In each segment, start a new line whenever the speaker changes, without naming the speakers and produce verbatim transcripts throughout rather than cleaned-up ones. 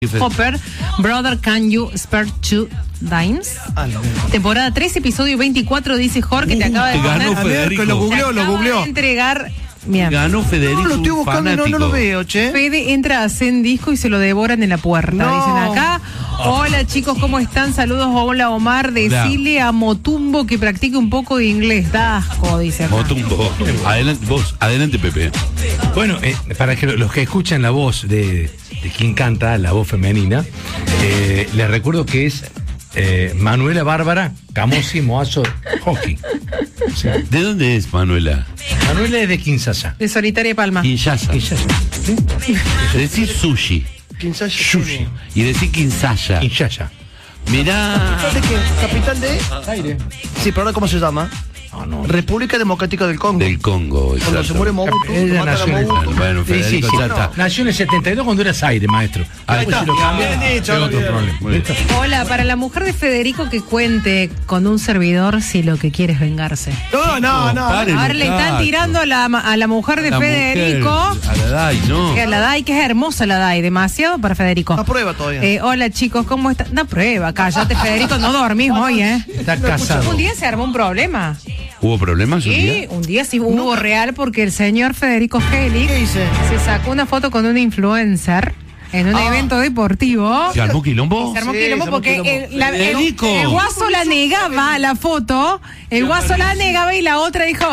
Hopper, Brother, Can You Spare Two Dimes? Ah, no. Temporada tres, episodio veinticuatro, dice Jorge, uh, te acaba de
te ganó
poner,
Federico.
Lo googleó, lo googleó.
de entregar. Mira.
Ganó Federico.
No, lo estoy buscando y no, no lo veo, che.
Fede entra a Zen Disco y se lo devoran en la puerta.
No.
Dicen acá. Hola chicos, ¿cómo están? Saludos. Hola Omar. Decile a Motumbo que practique un poco de inglés. Da asco, dice acá.
Motumbo. Adelante, vos, adelante, Pepe.
Bueno, eh, para que los que escuchan la voz de, de quien canta, la voz femenina, eh, les recuerdo que es eh, Manuela Bárbara Camosi Moazo Hockey.
Sí. ¿De dónde es Manuela?
Manuela es de Kinshasa.
De Solitaria Palma.
Kinshasa.
Kinshasa. ¿Sí?
Decir sushi.
Kinshasa.
Sushi. Y decir Kinshasa.
Kinshasa.
Mirá.
¿Capital de qué? ¿Capital de?
Aire.
Sí, pero ahora ¿cómo se llama?
No, no.
República Democrática del Congo.
Del Congo,
Cuando
exacto.
se muere Mobutu,
Ella
lo matan a
nació en
Mobutu.
Bueno,
Sí, sí,
Federico
sí.
ya está.
Nació en el setenta y dos cuando era Zaire, maestro.
Ahí
Después
está.
si lo cambian,
Bien dicho,
es otro
bien.
problema.
Muy bien.
Hola, para la mujer de Federico que cuente con un servidor si lo que quiere es vengarse.
No, no, no.
Paren,
Ahora le están
muchacho.
tirando a la, a la mujer de
La
Federico.
mujer, a la Dai, no.
Que a la Dai, que es hermosa la Dai, demasiado para Federico.
A prueba todavía.
Eh, hola chicos, ¿cómo están? Una prueba, cállate Federico, no dormís hoy, ¿eh?
Está casado.
Un día se armó un problema.
¿Hubo problemas un
Sí,
día?
un día sí hubo real porque el señor Federico Helig
¿Qué hice?
se sacó una foto con un influencer en un
Ah.
evento deportivo.
¿Se armó quilombo?
Se armó
Sí,
quilombo
se armó
porque
quilombo.
el, la- el-
Federico.
el guaso la negaba la foto, el guaso la negaba y la otra dijo,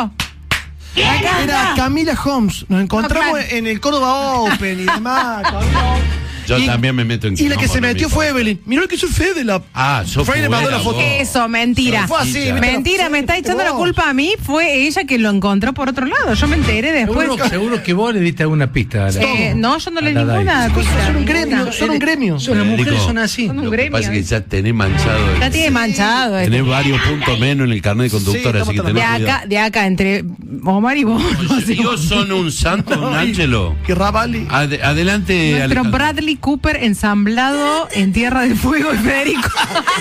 acá
Era
está.
Camila Holmes. Nos encontramos
No, claro.
en el Córdoba Open y demás. Camila.
Yo
Y-
también me meto en
Y la que
quilombo,
se
no
metió
me
fue
importa.
Evelyn. Mirá lo que hizo el Fede. La...
Ah, sos
Fue y le mandó la foto.
Eso, mentira.
Fue así, ¿viste?
Mentira, me está
Sí,
echando la
vos.
culpa a mí. Fue ella que lo encontró por otro lado. Yo me enteré después.
Seguro, seguro que vos le diste alguna pista. A la,
Eh, no, yo no le
a
di
la Dai.
ninguna pista.
Son un
ninguna.
gremio, son un gremio.
Son las mujeres
Federico.
son así.
Son un
Lo que
gremio,
pasa es que
¿eh?
ya tenés manchado. el-
Ya tiene manchado. esto.
Tenés varios puntos menos en el carnet de conductor,
Sí,
así que
estamos
tenés
De
cuidado.
acá, de acá, entre Omar y vos. no sé.
Ellos son un santo, un ángelo.
Que Rabali.
Ade- adelante,
Nuestro
Alejandro.
Bradley Cooper ensamblado en Tierra del Fuego y Federico.